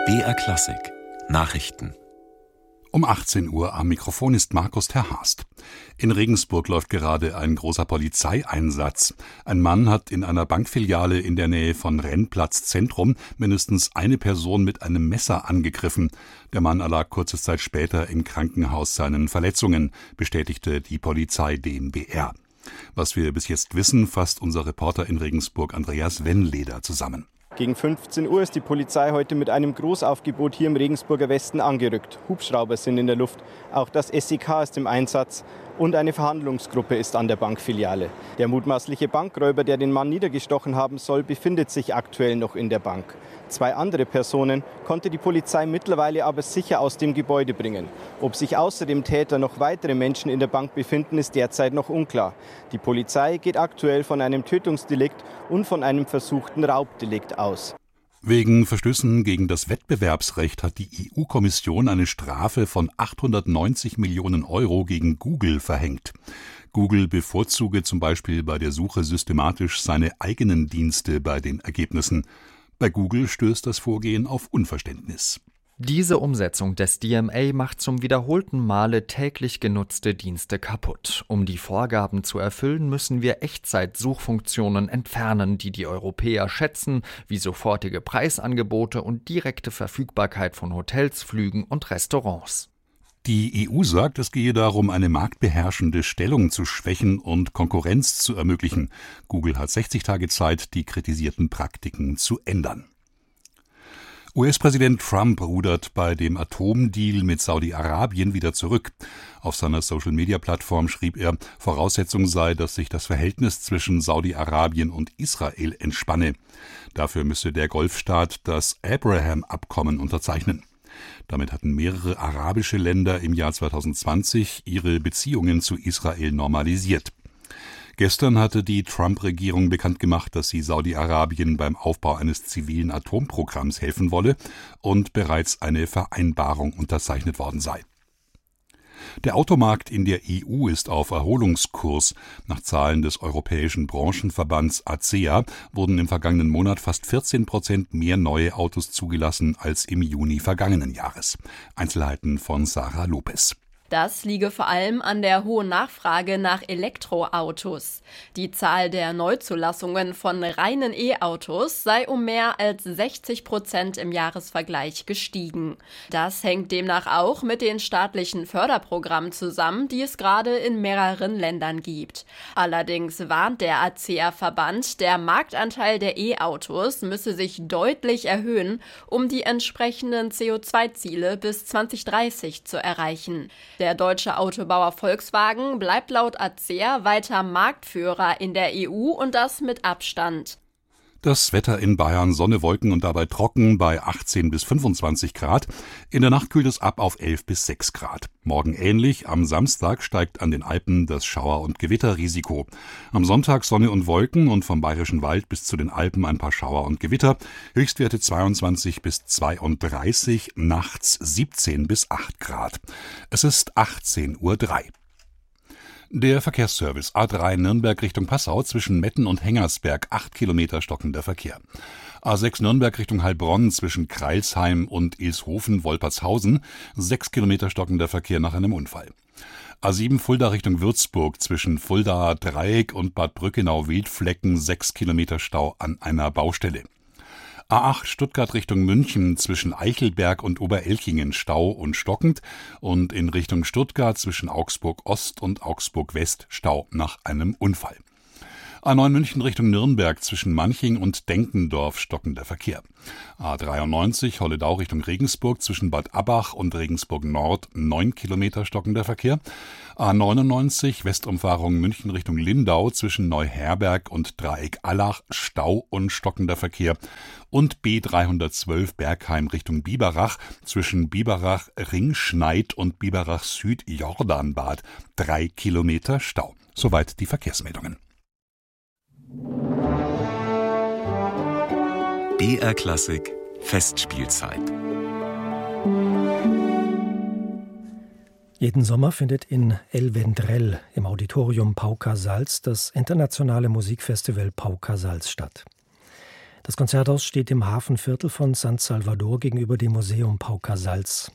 BR Klassik Nachrichten. Um 18 Uhr am Mikrofon ist Markus Terhast. In Regensburg läuft gerade ein großer Polizeieinsatz. Ein Mann hat in einer Bankfiliale in der Nähe von Rennplatz Zentrum mindestens eine Person mit einem Messer angegriffen. Der Mann erlag kurze Zeit später im Krankenhaus seinen Verletzungen, bestätigte die Polizei dem BR. Was wir bis jetzt wissen, fasst unser Reporter in Regensburg Andreas Wennleder zusammen. Gegen 15 Uhr ist die Polizei heute mit einem Großaufgebot hier im Regensburger Westen angerückt. Hubschrauber sind in der Luft, auch das SEK ist im Einsatz und eine Verhandlungsgruppe ist an der Bankfiliale. Der mutmaßliche Bankräuber, der den Mann niedergestochen haben soll, befindet sich aktuell noch in der Bank. 2 andere Personen konnte die Polizei mittlerweile aber sicher aus dem Gebäude bringen. Ob sich außer dem Täter noch weitere Menschen in der Bank befinden, ist derzeit noch unklar. Die Polizei geht aktuell von einem Tötungsdelikt und von einem versuchten Raubdelikt aus. Wegen Verstößen gegen das Wettbewerbsrecht hat die EU-Kommission eine Strafe von 890 Millionen Euro gegen Google verhängt. Google bevorzuge zum Beispiel bei der Suche systematisch seine eigenen Dienste bei den Ergebnissen. Bei Google stößt das Vorgehen auf Unverständnis. Diese Umsetzung des DMA macht zum wiederholten Male täglich genutzte Dienste kaputt. Um die Vorgaben zu erfüllen, müssen wir Echtzeit-Suchfunktionen entfernen, die die Europäer schätzen, wie sofortige Preisangebote und direkte Verfügbarkeit von Hotels, Flügen und Restaurants. Die EU sagt, es gehe darum, eine marktbeherrschende Stellung zu schwächen und Konkurrenz zu ermöglichen. Google hat 60 Tage Zeit, die kritisierten Praktiken zu ändern. US-Präsident Trump rudert bei dem Atomdeal mit Saudi-Arabien wieder zurück. Auf seiner Social-Media-Plattform schrieb er, Voraussetzung sei, dass sich das Verhältnis zwischen Saudi-Arabien und Israel entspanne. Dafür müsse der Golfstaat das Abraham-Abkommen unterzeichnen. Damit hatten mehrere arabische Länder im Jahr 2020 ihre Beziehungen zu Israel normalisiert. Gestern hatte die Trump-Regierung bekannt gemacht, dass sie Saudi-Arabien beim Aufbau eines zivilen Atomprogramms helfen wolle und bereits eine Vereinbarung unterzeichnet worden sei. Der Automarkt in der EU ist auf Erholungskurs. Nach Zahlen des Europäischen Branchenverbands ACEA wurden im vergangenen Monat fast 14% mehr neue Autos zugelassen als im Juni vergangenen Jahres. Einzelheiten von Sarah Lopez. Das liege vor allem an der hohen Nachfrage nach Elektroautos. Die Zahl der Neuzulassungen von reinen E-Autos sei um mehr als 60% im Jahresvergleich gestiegen. Das hängt demnach auch mit den staatlichen Förderprogrammen zusammen, die es gerade in mehreren Ländern gibt. Allerdings warnt der ACEA-Verband, der Marktanteil der E-Autos müsse sich deutlich erhöhen, um die entsprechenden CO2-Ziele bis 2030 zu erreichen. Der deutsche Autobauer Volkswagen bleibt laut ACEA weiter Marktführer in der EU und das mit Abstand. Das Wetter in Bayern, Sonne, Wolken und dabei trocken bei 18 bis 25 Grad. In der Nacht kühlt es ab auf 11 bis 6 Grad. Morgen ähnlich, am Samstag steigt an den Alpen das Schauer- und Gewitterrisiko. Am Sonntag Sonne und Wolken und vom Bayerischen Wald bis zu den Alpen ein paar Schauer und Gewitter. Höchstwerte 22 bis 32, nachts 17 bis 8 Grad. Es ist 18:03 Uhr. Der Verkehrsservice A3 Nürnberg Richtung Passau zwischen Metten und Hengersberg 8 Kilometer stockender Verkehr. A6 Nürnberg Richtung Heilbronn zwischen Kreilsheim und Ilshofen-Wolpertshausen 6 Kilometer stockender Verkehr nach einem Unfall. A7 Fulda Richtung Würzburg zwischen Fulda Dreieck und Bad Brückenau-Wildflecken 6 Kilometer Stau an einer Baustelle. A8 Stuttgart Richtung München zwischen Eichelberg und Oberelchingen Stau und stockend und in Richtung Stuttgart zwischen Augsburg Ost und Augsburg West Stau nach einem Unfall. A9 München Richtung Nürnberg zwischen Manching und Denkendorf stockender Verkehr. A93 Holledau Richtung Regensburg zwischen Bad Abbach und Regensburg Nord 9 Kilometer stockender Verkehr. A99 Westumfahrung München Richtung Lindau zwischen Neuherberg und Dreieck Allach Stau und stockender Verkehr. Und B312 Bergheim Richtung Biberach zwischen Biberach Ringschneid und Biberach Süd Jordanbad 3 Kilometer Stau. Soweit die Verkehrsmeldungen. BR Klassik Festspielzeit. Jeden Sommer findet in El Vendrell im Auditorium Pau Casals das internationale Musikfestival Pau Casals statt. Das Konzerthaus steht im Hafenviertel von San Salvador gegenüber dem Museum Pau Casals.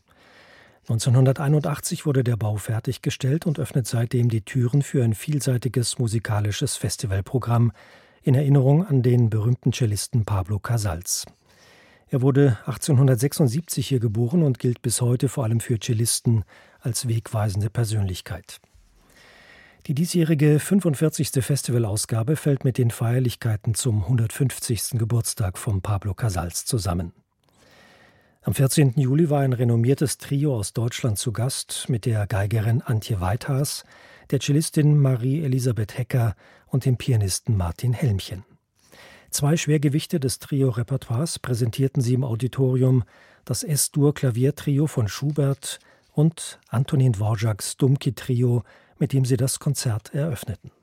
1981 wurde der Bau fertiggestellt und öffnet seitdem die Türen für ein vielseitiges musikalisches Festivalprogramm in Erinnerung an den berühmten Cellisten Pablo Casals. Er wurde 1876 hier geboren und gilt bis heute vor allem für Cellisten als wegweisende Persönlichkeit. Die diesjährige 45. Festivalausgabe fällt mit den Feierlichkeiten zum 150. Geburtstag von Pablo Casals zusammen. Am 14. Juli war ein renommiertes Trio aus Deutschland zu Gast mit der Geigerin Antje Weithaas, der Cellistin Marie-Elisabeth Hecker und dem Pianisten Martin Helmchen. 2 Schwergewichte des Trio-Repertoires präsentierten sie im Auditorium, das S-Dur-Klaviertrio von Schubert und Antonin Dvořáks Dumky-Trio, mit dem sie das Konzert eröffneten.